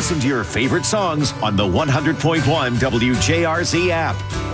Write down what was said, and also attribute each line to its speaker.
Speaker 1: Listen to your favorite songs on the 100.1 WJRZ app.